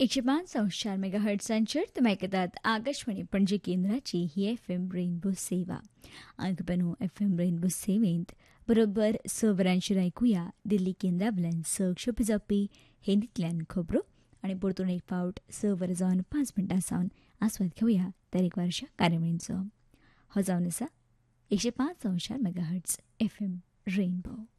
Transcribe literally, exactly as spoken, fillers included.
एकशे पाच अंश चार मेगा हर्ट्सांचेर तुमी आयकतात आकाशवाणी पणजी केंद्राची ही एफ एम रेनबो सेवा. आयकपनो एफ एम रेनबो सेवेंत बरोबर स वरांचेर आयकुया दिल्ली केंद्रा वयल्यान सक्षप जावपी हिंदींतल्यान खबरो आनी परतून एक फावट स वरां जावन पांच मिनटां सावन आस्वाद घेवया तरेकवारच्या कार्यावळींचो. हो जावन आसा एकशे पांच अंश चार mega hertz F M rainbow.